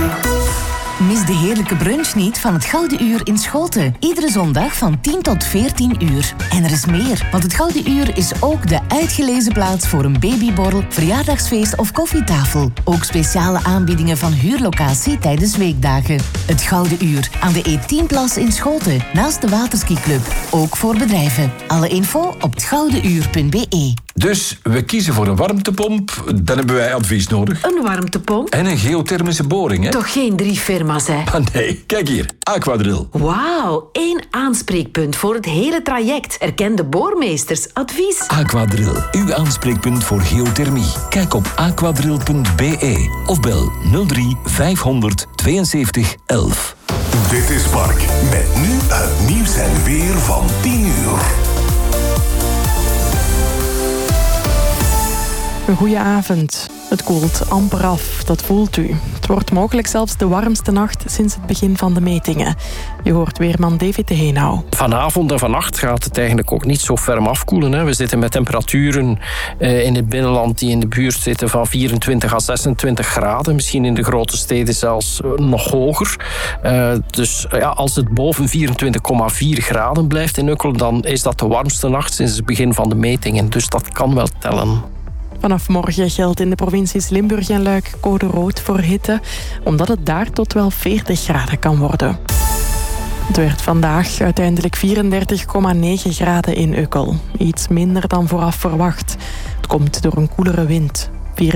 Mis de heerlijke brunch niet van het Gouden Uur in Schoten. Iedere zondag van 10 tot 14 uur. En er is meer, want het Gouden Uur is ook de uitgelezen plaats voor een babyborrel, verjaardagsfeest of koffietafel. Ook speciale aanbiedingen van huurlocatie tijdens weekdagen. Het Gouden Uur aan de E10-plas in Schoten, naast de Waterskiclub. Ook voor bedrijven. Alle info op hetgoudenuur.be. Dus we kiezen voor een warmtepomp, dan hebben wij advies nodig. Een warmtepomp? En een geothermische boring, hè? Toch geen 3 firma's, hè? Ah nee, kijk hier, Aquadrill. Wauw, 1 aanspreekpunt voor het hele traject. Erkende boormeesters, advies. Aquadrill, uw aanspreekpunt voor geothermie. Kijk op aquadrill.be of bel 03 500 72 11. Dit is Mark, met nu het nieuws en weer van 10 uur. Een goeie avond. Het koelt amper af, dat voelt u. Het wordt mogelijk zelfs de warmste nacht sinds het begin van de metingen. Je hoort weerman David de Heenau. Vanavond en vannacht gaat het eigenlijk ook niet zo ferm afkoelen. Hè. We zitten met temperaturen in het binnenland die in de buurt zitten van 24 à 26 graden. Misschien in de grote steden zelfs nog hoger. Dus als het boven 24,4 graden blijft in Uckel, dan is dat de warmste nacht sinds het begin van de metingen. Dus dat kan wel tellen. Vanaf morgen geldt in de provincies Limburg en Luik code rood voor hitte, omdat het daar tot wel 40 graden kan worden. Het werd vandaag uiteindelijk 34,9 graden in Uckel. Iets minder dan vooraf verwacht. Het komt door een koelere wind.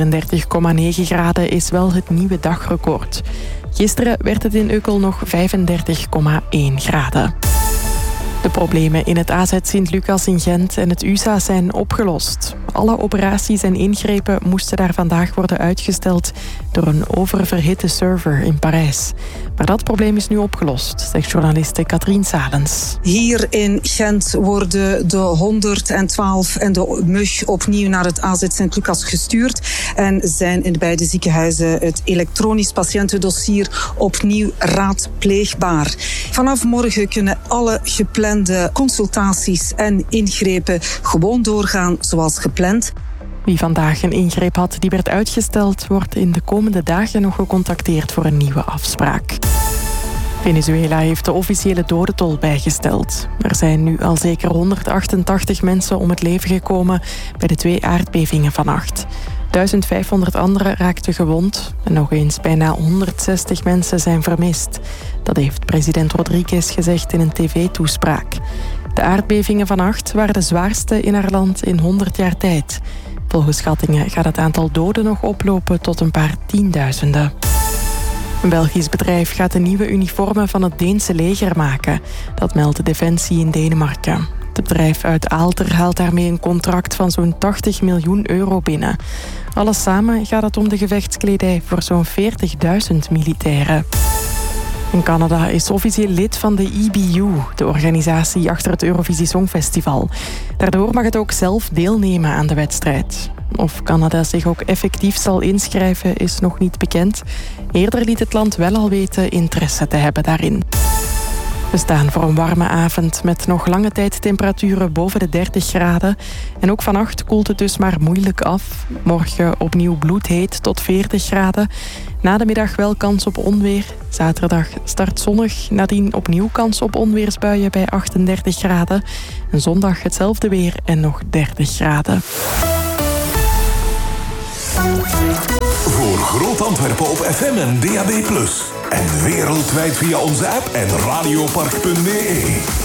34,9 graden is wel het nieuwe dagrecord. Gisteren werd het in Uckel nog 35,1 graden. De problemen in het AZ Sint-Lucas in Gent en het USA zijn opgelost. Alle operaties en ingrepen moesten daar vandaag worden uitgesteld door een oververhitte server in Parijs. Maar dat probleem is nu opgelost, zegt journaliste Katrien Salens. Hier in Gent worden de 112 en de MUG opnieuw naar het AZ Sint-Lucas gestuurd en zijn in de beide ziekenhuizen het elektronisch patiëntendossier opnieuw raadpleegbaar. Vanaf morgen kunnen alle geplande consultaties en ingrepen gewoon doorgaan zoals gepland. Wie vandaag een ingreep had die werd uitgesteld, wordt in de komende dagen nog gecontacteerd voor een nieuwe afspraak. Venezuela heeft de officiële dodentol bijgesteld. Er zijn nu al zeker 188 mensen om het leven gekomen bij de 2 aardbevingen vannacht. 1500 anderen raakten gewond en nog eens bijna 160 mensen zijn vermist. Dat heeft president Rodríguez gezegd in een tv-toespraak. De aardbevingen vannacht waren de zwaarste in haar land in 100 jaar tijd. Volgens schattingen gaat het aantal doden nog oplopen tot een paar tienduizenden. Een Belgisch bedrijf gaat de nieuwe uniformen van het Deense leger maken. Dat meldt Defensie in Denemarken. Het bedrijf uit Aalter haalt daarmee een contract van zo'n 80 miljoen euro binnen. Alles samen gaat het om de gevechtskledij voor zo'n 40.000 militairen. En Canada is officieel lid van de EBU, de organisatie achter het Eurovisie Songfestival. Daardoor mag het ook zelf deelnemen aan de wedstrijd. Of Canada zich ook effectief zal inschrijven is nog niet bekend. Eerder liet het land wel al weten interesse te hebben daarin. We staan voor een warme avond met nog lange tijd temperaturen boven de 30 graden. En ook vannacht koelt het dus maar moeilijk af. Morgen opnieuw bloedheet tot 40 graden. Na de middag wel kans op onweer. Zaterdag start zonnig, nadien opnieuw kans op onweersbuien bij 38 graden. En zondag hetzelfde weer en nog 30 graden. Voor Groot Antwerpen op FM en DAB+. En wereldwijd via onze app en radiopark.be.